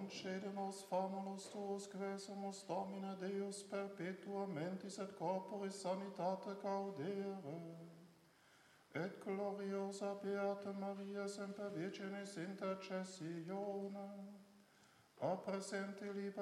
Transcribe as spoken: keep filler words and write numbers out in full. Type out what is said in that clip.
concedemus famulus tuus quesumus Domine Deus perpetua mentis et corporis sanitate gaudere. Et gloriosa Beata Maria semper Virginis intercessione, a presente liber